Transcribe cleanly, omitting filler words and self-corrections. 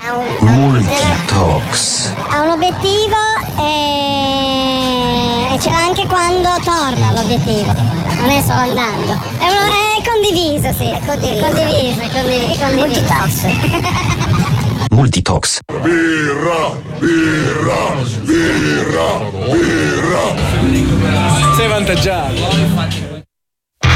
Multitox. Ha un obiettivo e ce l'ha anche quando torna l'obiettivo, non è solo andando. È condiviso, sì, è condiviso. Multitox. Multitox. Birra. Sei avvantaggiato.